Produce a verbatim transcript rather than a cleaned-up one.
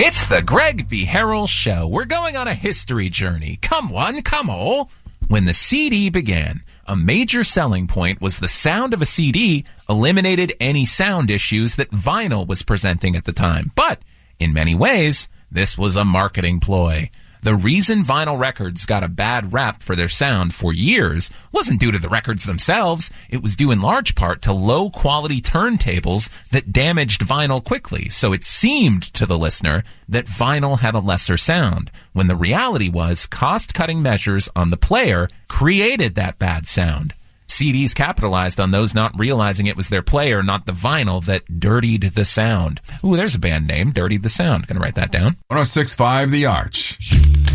It's the Greg B. Harrell Show. We're going on a history journey. Come one, come all. When the C D began, a major selling point was the sound of a C D eliminated any sound issues that vinyl was presenting at the time. But in many ways, this was a marketing ploy. The reason vinyl records got a bad rap for their sound for years wasn't due to the records themselves. It was due in large part to low-quality turntables that damaged vinyl quickly. So it seemed to the listener that vinyl had a lesser sound, when the reality was cost-cutting measures on the player created that bad sound. C Ds capitalized on those not realizing it was their player, not the vinyl, that dirtied the sound. Ooh, there's a band name, Dirtied the Sound. Gonna write that down. one oh six point five The Arch.